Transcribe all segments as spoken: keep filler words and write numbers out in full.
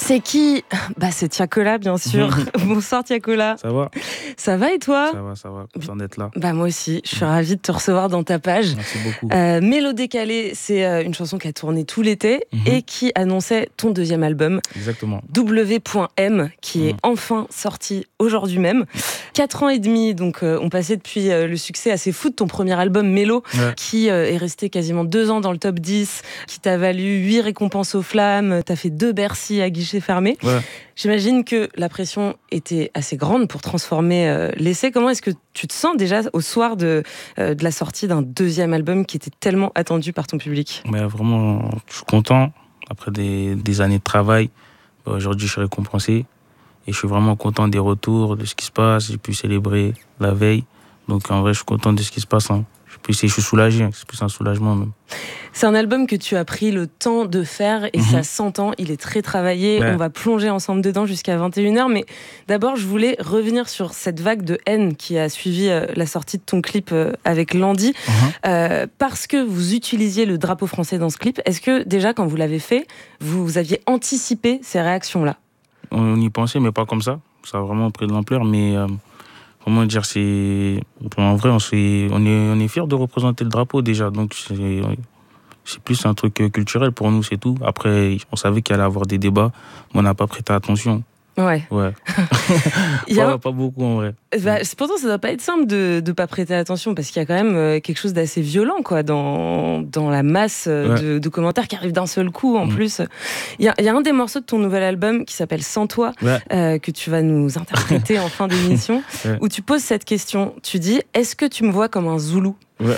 C'est qui? Bah c'est Tiakola, bien sûr. Bonsoir Tiakola. Ça va? Ça va et toi? Ça va, ça va. Content d'être là. Bah moi aussi, je suis ravie de te recevoir dans ta page. Merci beaucoup. Euh, Mélo décalé, c'est euh, une chanson qui a tourné tout l'été Mm-hmm. et qui annonçait ton deuxième album. Exactement. W M, qui est Mm. enfin sorti aujourd'hui même. Quatre ans et demi, donc euh, on passait depuis euh, le succès assez fou de ton premier album Mélo, Ouais. qui euh, est resté quasiment deux ans dans le top dix, qui t'a valu huit récompenses aux flammes, t'as fait deux Bercy à guichet fermé. Ouais. J'imagine que la pression était assez grande pour transformer euh, l'essai. Comment est-ce que tu te sens déjà au soir de, euh, de la sortie d'un deuxième album qui était tellement attendu par ton public? Mais vraiment, je suis content. Après des, des années de travail, bah, aujourd'hui, je suis récompensé. Et je suis vraiment content des retours, de ce qui se passe. J'ai pu célébrer la veille. Donc, en vrai, je suis content de ce qui se passe. Hein. Je, peux, je suis soulagé. C'est plus un soulagement, même. C'est un album que tu as pris le temps de faire et Mm-hmm. ça s'entend, il est très travaillé. Ouais. On va plonger ensemble dedans jusqu'à vingt et une heures. Mais d'abord, je voulais revenir sur cette vague de haine qui a suivi euh, la sortie de ton clip euh, avec Landy. Mm-hmm. Euh, parce que vous utilisiez le drapeau français dans ce clip. Est-ce que déjà, quand vous l'avez fait, vous, vous aviez anticipé ces réactions-là? On y pensait, mais pas comme ça. Ça a vraiment pris de l'ampleur. Mais euh, comment dire, c'est. En vrai, on, s'est... on est, on est fiers de représenter le drapeau déjà. Donc, c'est. C'est plus un truc culturel pour nous, c'est tout. Après, on savait qu'il allait y avoir des débats, mais on n'a pas prêté attention. Ouais. Ouais. Il y a pas, un- pas beaucoup en vrai. Bah, pourtant, ça doit pas être simple de ne pas prêter attention parce qu'il y a quand même euh, quelque chose d'assez violent quoi, dans, dans la masse euh, Ouais. de, de commentaires qui arrivent d'un seul coup en Mm. plus. Il y a, il y a un des morceaux de ton nouvel album qui s'appelle Sans toi, Ouais. euh, que tu vas nous interpréter en fin d'émission, Ouais. où tu poses cette question. Tu dis, est-ce que tu me vois comme un Zoulou? Ouais.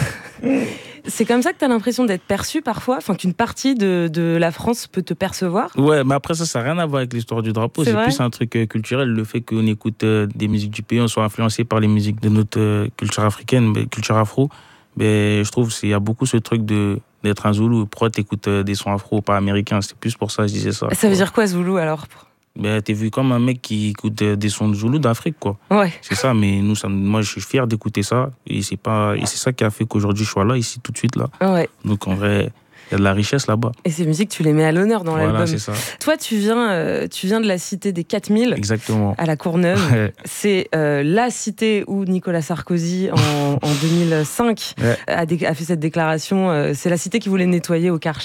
C'est comme ça que tu as l'impression d'être perçu parfois, enfin qu'une partie de, de la France peut te percevoir? Ouais, mais après ça, ça n'a rien à voir avec l'histoire du drapeau. C'est C'est vrai plus un truc euh, culturel. Le fait qu'on écoute euh, des musiques du pays, on soit influencé par les musiques de notre euh, culture africaine, mais, culture afro. Mais je trouve qu'il y a beaucoup ce truc de, d'être un Zoulou. Pourquoi t'écoutes euh, des sons afro, pas américains? C'est plus pour ça que je disais ça. Ça veut dire quoi Zoulou alors? Ben, t'es vu comme un mec qui écoute euh, des sons de Zoulou d'Afrique, quoi. Ouais. C'est ça, mais nous, ça, moi, je suis fier d'écouter ça. Et c'est pas, et c'est ça qui a fait qu'aujourd'hui, je sois là, ici, tout de suite, là. Ouais. Donc, en vrai, il y a de la richesse là-bas. Et ces musiques, tu les mets à l'honneur dans Voilà, l'album. c'est ça. Toi, tu viens, euh, tu viens de la cité des quatre mille Exactement. à la Courneuve. Ouais. C'est euh, la cité où Nicolas Sarkozy, en, en deux mille cinq, Ouais. a, dé- a fait cette déclaration. Euh, c'est la cité qui voulait nettoyer au Karcher.